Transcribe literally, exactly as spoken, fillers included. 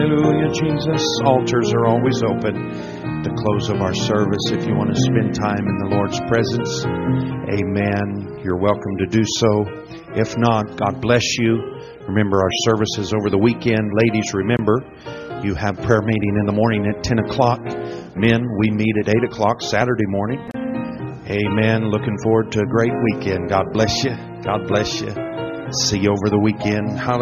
Hallelujah, Jesus. Altars are always open at the close of our service. If you want to spend time in the Lord's presence, amen, you're welcome to do so. If not, God bless you. Remember our services over the weekend. Ladies, remember, you have prayer meeting in the morning at ten o'clock. Men, we meet at eight o'clock Saturday morning. Amen. Looking forward to a great weekend. God bless you. God bless you. See you over the weekend. Hallelujah.